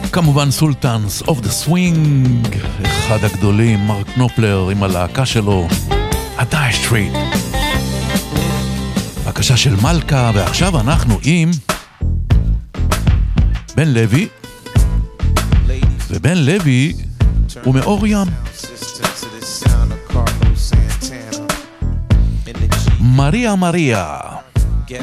כמובן סולטנס אוף דה סווינג, אחד הגדולים, מרק נופלר עם הלהקה שלו, הדייר סטריט, הקשה של מלכה. ועכשיו אנחנו עם בן לוי, ובן לוי הוא מאור ים. מריה מריה